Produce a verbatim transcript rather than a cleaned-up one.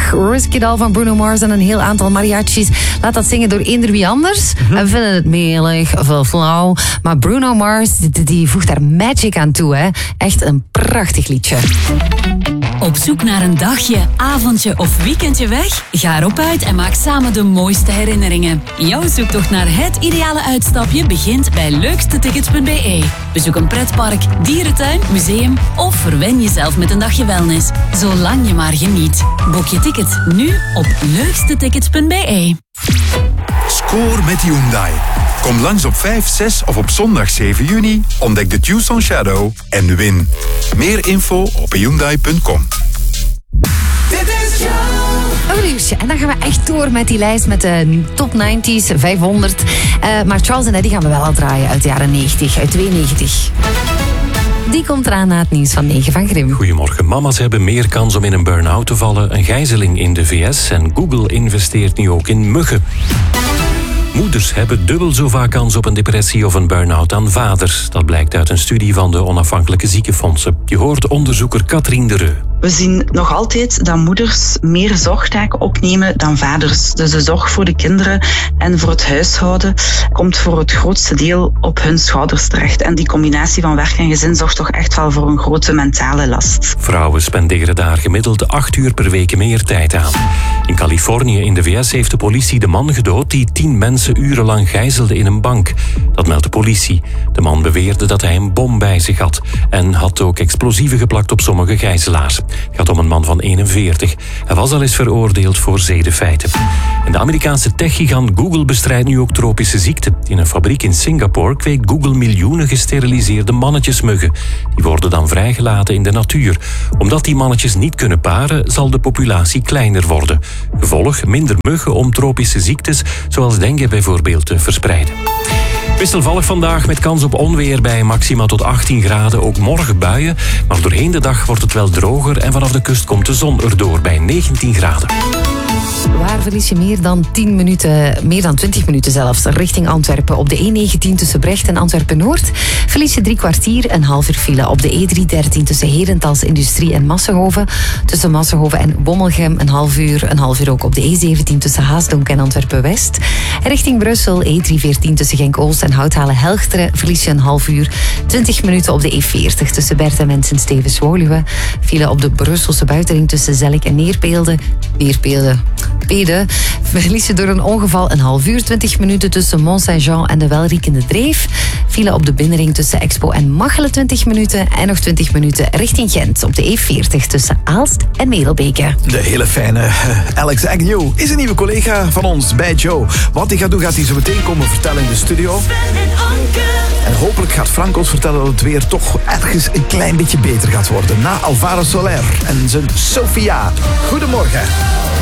Risk It All van Bruno Mars en een heel aantal mariachis. Laat dat zingen door eender wie anders. Mm-hmm. En we vinden het melig, veel flauw. Maar Bruno Mars, die, die voegt daar magic aan toe. Hè. Echt een prachtig liedje. Op zoek naar een dagje, avondje of weekendje weg? Ga erop uit en maak samen de mooiste herinneringen. Jouw zoektocht naar het ideale uitstapje begint bij leukste tickets punt b e. Bezoek een pretpark, dierentuin, museum of verwen jezelf met een dagje wellness. Zolang je maar geniet. Boek je tickets nu op leukste tickets punt b e. Score met Hyundai. Kom langs op vijf, zes of op zondag zeven juni. Ontdek de Tucson Shadow en win. Meer info op hyundai punt com. Een uurtje. En dan gaan we echt door met die lijst met de top negentig, vijfhonderd. Uh, maar Charles en Eddie gaan we wel al draaien uit de jaren negentig, uit tweeënnegentig. Die komt eraan na het nieuws van negen van Grim. Goedemorgen. Mama's hebben meer kans om in een burn-out te vallen. Een gijzeling in de V S en Google investeert nu ook in muggen. Moeders hebben dubbel zo vaak kans op een depressie of een burn-out dan vaders. Dat blijkt uit een studie van de onafhankelijke ziekenfondsen. Je hoort onderzoeker Katrien de Reu. We zien nog altijd dat moeders meer zorgtaken opnemen dan vaders. Dus de zorg voor de kinderen en voor het huishouden komt voor het grootste deel op hun schouders terecht. En die combinatie van werk en gezin zorgt toch echt wel voor een grote mentale last. Vrouwen spenderen daar gemiddeld acht uur per week meer tijd aan. In Californië in de V S heeft de politie de man gedood die tien mensen urenlang gijzelde in een bank. Dat meldt de politie. De man beweerde dat hij een bom bij zich had en had ook explosieven geplakt op sommige gijzelaars. Het gaat om een man van eenenveertig. Hij was al eens veroordeeld voor zedenfeiten. En de Amerikaanse techgigant Google bestrijdt nu ook tropische ziekten. In een fabriek in Singapore kweekt Google miljoenen gesteriliseerde mannetjesmuggen. Die worden dan vrijgelaten in de natuur. Omdat die mannetjes niet kunnen paren, zal de populatie kleiner worden. Gevolg minder muggen om tropische ziektes, zoals dengue bijvoorbeeld, te verspreiden. Wisselvallig vandaag met kans op onweer bij maxima tot achttien graden. Ook morgen buien, maar doorheen de dag wordt het wel droger en vanaf de kust komt de zon erdoor bij negentien graden. Waar verlies je meer dan tien minuten, meer dan twintig minuten zelfs, richting Antwerpen? Op de E negentien tussen Brecht en Antwerpen-Noord verlies je drie kwartier, een half uur file. Op de E driehonderddertien tussen Herentals, Industrie en Massenhoven. Tussen Massenhoven en Bommelgem een half uur. Een half uur ook op de E zeventien tussen Haasdonk en Antwerpen-West. Richting Brussel, E driehonderdveertien tussen Genk-Oost en Houthalen-Helchteren verlies je een half uur. twintig minuten op de E veertig tussen Bertemens en Stevens-Woluwe. File op de Brusselse buitenring tussen Zellik en Neerpeelde. Neerpeelde... Pede verlies je door een ongeval een half uur, twintig minuten tussen Mont-Saint-Jean en de Welriekende Dreef. File op de binnenring tussen Expo en Machelen twintig minuten en nog twintig minuten richting Gent op de E veertig tussen Aalst en Merelbeke. De hele fijne Alex Agnew is een nieuwe collega van ons bij Joe. Wat hij gaat doen, gaat hij zo meteen komen vertellen in de studio. En hopelijk gaat Frank ons vertellen dat het weer toch ergens een klein beetje beter gaat worden. Na Alvaro Soler en zijn Sofia. Goedemorgen.